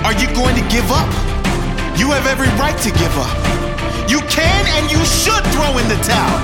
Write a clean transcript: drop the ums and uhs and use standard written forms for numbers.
Are you going to give up? You have every right to give up. You can and you should throw in the towel.